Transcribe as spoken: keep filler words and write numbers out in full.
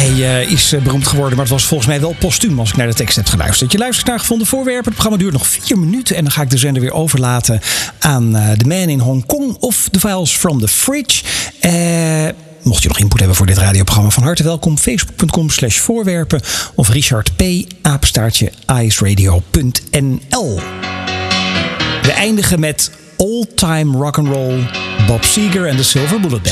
Hij uh, is uh, beroemd geworden, maar het was volgens mij wel postuum als ik naar de tekst heb geluisterd. Je luistert naar Gevonden Voorwerpen. Het programma duurt nog vier minuten en dan ga ik de zender weer overlaten aan uh, The Man in Hong Kong of The Files from the Fridge. Uh, Mocht je nog input hebben voor dit radioprogramma, van harte welkom. Facebook.com slash voorwerpen of Richard P. apenstaartje iceradio punt n l. We eindigen met Old Time Rock'n'Roll, Bob Seger en de Silver Bullet Band.